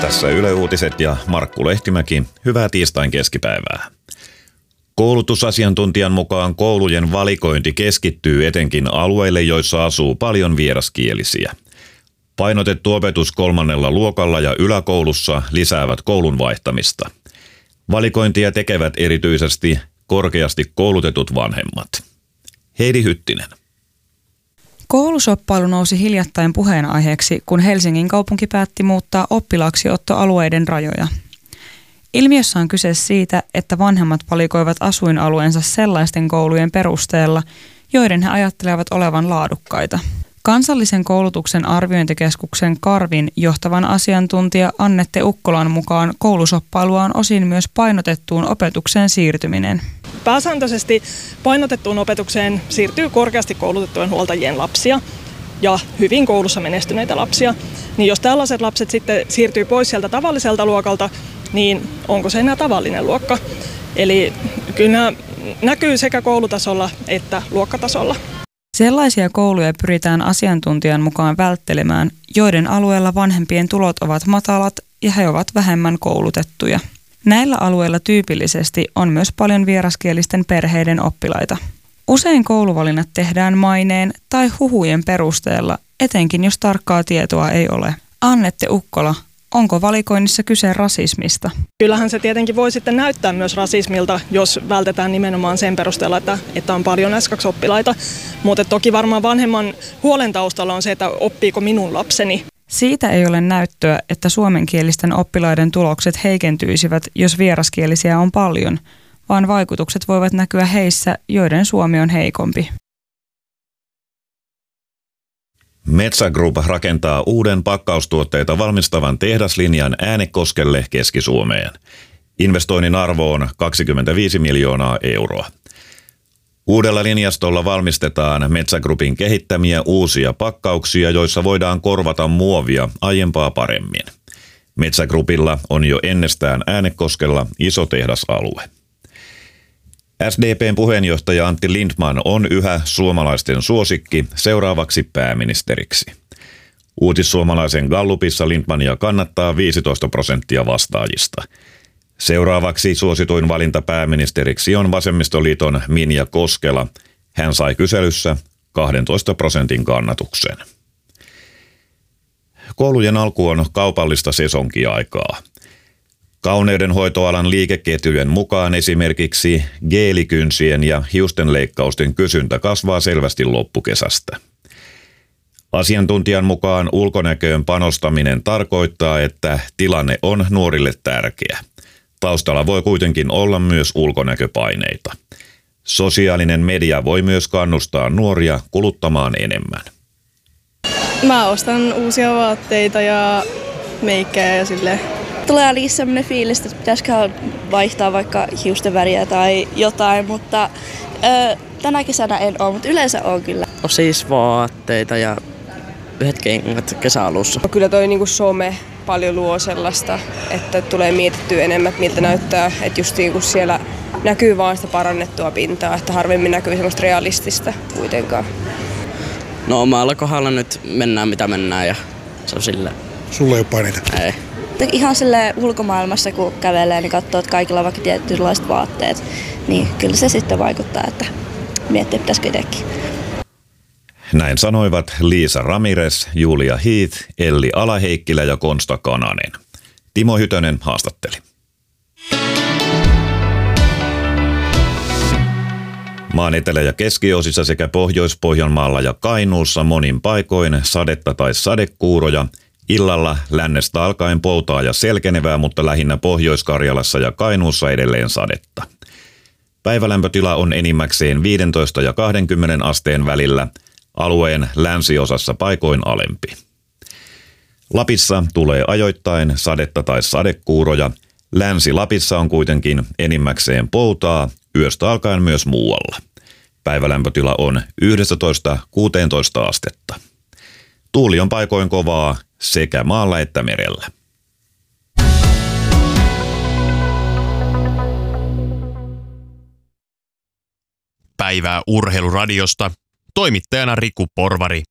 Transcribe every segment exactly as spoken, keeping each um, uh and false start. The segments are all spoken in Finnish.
Tässä Yle Uutiset ja Markku Lehtimäki. Hyvää tiistain keskipäivää. Koulutusasiantuntijan mukaan koulujen valikointi keskittyy etenkin alueille, joissa asuu paljon vieraskielisiä. Painotettu opetus kolmannella luokalla ja yläkoulussa lisäävät koulun vaihtamista. Valikointia tekevät erityisesti korkeasti koulutetut vanhemmat. Heidi Hyttinen. Koulusoppailu nousi hiljattain puheenaiheeksi, kun Helsingin kaupunki päätti muuttaa oppilaaksiottoalueiden rajoja. Ilmiössä on kyse siitä, että vanhemmat valikoivat asuinalueensa sellaisten koulujen perusteella, joiden he ajattelevat olevan laadukkaita. Kansallisen koulutuksen arviointikeskuksen Karvin johtavan asiantuntija Annette Ukkolan mukaan koulusoppailua on osin myös painotettuun opetukseen siirtyminen. Pääsääntöisesti painotettuun opetukseen siirtyy korkeasti koulutettujen huoltajien lapsia ja hyvin koulussa menestyneitä lapsia. Niin jos tällaiset lapset sitten siirtyy pois sieltä tavalliselta luokalta, niin onko se enää tavallinen luokka? Eli kyllä nämä näkyy sekä koulutasolla että luokkatasolla. Sellaisia kouluja pyritään asiantuntijan mukaan välttelemään, joiden alueella vanhempien tulot ovat matalat ja he ovat vähemmän koulutettuja. Näillä alueilla tyypillisesti on myös paljon vieraskielisten perheiden oppilaita. Usein kouluvalinnat tehdään maineen tai huhujen perusteella, etenkin jos tarkkaa tietoa ei ole. Annette Ukkola, onko valikoinnissa kyse rasismista? Kyllähän se tietenkin voi sitten näyttää myös rasismilta, jos vältetään nimenomaan sen perusteella, että, että on paljon äs kaksi-oppilaita. Mutta toki varmaan vanhemman huolen taustalla on se, että oppiiko minun lapseni. Siitä ei ole näyttöä, että suomenkielisten oppilaiden tulokset heikentyisivät, jos vieraskielisiä on paljon, vaan vaikutukset voivat näkyä heissä, joiden suomi on heikompi. Metsä Group rakentaa uuden pakkaustuotteita valmistavan tehdaslinjan Äänekoskelle Keski-Suomeen. Investoinnin arvo on kaksikymmentäviisi miljoonaa euroa. Uudella linjastolla valmistetaan Metsä Groupin kehittämiä uusia pakkauksia, joissa voidaan korvata muovia aiempaa paremmin. Metsä Groupilla on jo ennestään Äänekoskella iso tehdasalue. S D P:n puheenjohtaja Antti Lindtman on yhä suomalaisten suosikki seuraavaksi pääministeriksi. Uutissuomalaisen Gallupissa Lindtmania kannattaa viisitoista prosenttia vastaajista. Seuraavaksi suosituin valinta pääministeriksi on vasemmistoliiton Minja Koskela. Hän sai kyselyssä kahdentoista prosentin kannatuksen. Koulujen alku on kaupallista sesonkiaikaa. Kauneudenhoitoalan liikeketjujen mukaan esimerkiksi geelikynsien ja hiustenleikkausten kysyntä kasvaa selvästi loppukesästä. Asiantuntijan mukaan ulkonäköön panostaminen tarkoittaa, että tilanne on nuorille tärkeä. Taustalla voi kuitenkin olla myös ulkonäköpaineita. Sosiaalinen media voi myös kannustaa nuoria kuluttamaan enemmän. Mä ostan uusia vaatteita ja meikkejä ja silleen. Tulee aina sellainen fiilis, että pitäisikö vaihtaa vaikka hiusten väriä tai jotain, mutta ö, tänä kesänä en ole, mutta yleensä on kyllä. On siis vaatteita ja yhdet kengät kesäalussa. Kyllä toi niinku some paljon luo sellaista, että tulee mietittyä enemmän, että miltä näyttää, että just niinku siellä näkyy vaan sitä parannettua pintaa, että harvemmin näkyy semmoista realistista kuitenkaan. No omalla kohdalla nyt mennään mitä mennään ja se on silleen. Sulla ei ole paineita? Ei. Ihan silleen ulkomaailmassa kun kävelee, niin katsoo, että kaikilla on vaikka tietynlaiset vaatteet, niin kyllä se sitten vaikuttaa, että miettii, pitäisikö itsekin. Näin sanoivat Liisa Ramirez, Julia Heath, Elli Alaheikkilä ja Konsta Kananen. Timo Hytönen haastatteli. Maan etelä- ja keskiosissa sekä Pohjois-Pohjanmaalla ja Kainuussa monin paikoin sadetta tai sadekuuroja. Illalla lännestä alkaen poutaa ja selkenevää, mutta lähinnä Pohjois-Karjalassa ja Kainuussa edelleen sadetta. Päivälämpötila on enimmäkseen viisitoista ja kaksikymmentä asteen välillä, alueen länsiosassa paikoin alempi. Lapissa tulee ajoittain sadetta tai sadekuuroja. Länsi-Lapissa on kuitenkin enimmäkseen poutaa, yöstä alkaen myös muualla. Päivälämpötila on yksitoista kuusitoista astetta. Tuuli on paikoin kovaa sekä maalla että merellä. Päivää Urheiluradiosta. Toimittajana Riku Porvari.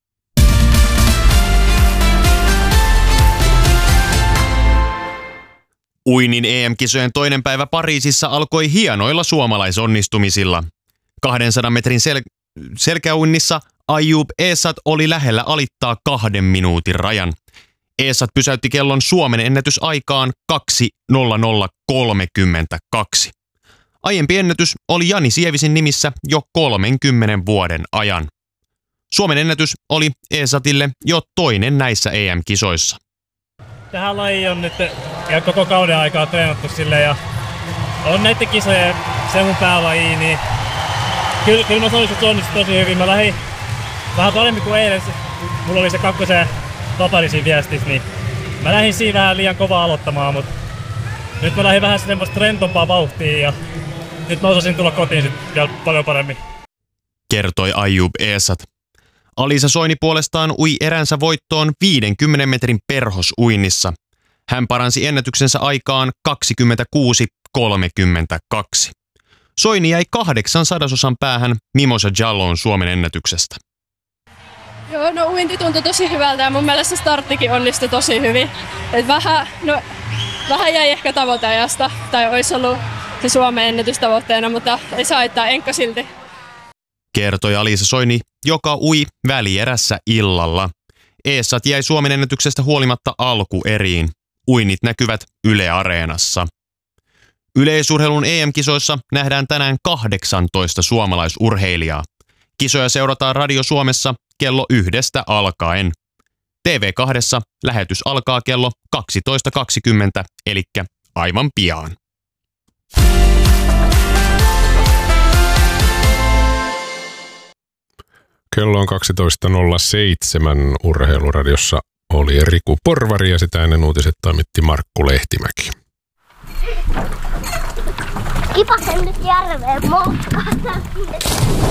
Uinnin E M-kisojen toinen päivä Pariisissa alkoi hienoilla suomalaisonnistumisilla. kahdensadan metrin sel- selkäuinnissa Ayoub Esat oli lähellä alittaa kahden minuutin rajan. Esat pysäytti kellon Suomen ennätysaikaan kaksi nolla nolla kolmekymmentäkaksi. Aiempi ennätys oli Jani Sievisin nimissä jo kolmenkymmenen vuoden ajan. Suomen ennätys oli Esatille jo toinen näissä E M-kisoissa. Tähän lajiin on nyt ja koko kauden aikaa treenattu silleen ja on näiden kisojen se mun päälaji, niin kyllä, kyllä mä sanoisin, että se onnistui tosi hyvin. Mä lähdin vähän paremmin kuin eilen. Mulla oli se kakkosen paperi siinä viestissä, niin mä lähdin siinä vähän liian kovaa aloittamaan, mutta nyt mä lähdin vähän semmoista rentompaa vauhtia ja nyt mä osasin tulla kotiin sit vielä paljon paremmin. Kertoi Ayoub Esat. Alisa Soini puolestaan ui eränsä voittoon viidenkymmenen metrin perhosuinnissa. Hän paransi ennätyksensä aikaan kaksikymmentäkuusi kolmekymmentäkaksi. Soini jäi kahdeksan sadasosan päähän Mimosa Jallon Suomen ennätyksestä. Joo, no uinti tuntui tosi hyvältä ja mun mielestä starttikin onnistui tosi hyvin. Et vähän, no, vähän jäi ehkä tavoiteajasta, tai olisi ollut se Suomen ennätys tavoitteena, mutta ei saa haittaa, enkka silti. Kertoi Alisa Soini, joka ui välierässä illalla. Esat jäi Suomen ennätyksestä huolimatta alkueriin. Uinnit näkyvät Yle Areenassa. Yleisurheilun E M-kisoissa nähdään tänään kahdeksantoista suomalaisurheilijaa. Kisoja seurataan Radio Suomessa kello yhdestä alkaen. T V kahdessa lähetys alkaa kello kaksitoista kaksikymmentä, eli aivan pian. Kello on kaksitoista nolla seitsemän. Urheiluradiossa oli Riku Porvari ja sitä ennen uutiset toimitti Markku Lehtimäki. Kipasen nyt järveen, moutkahtaa.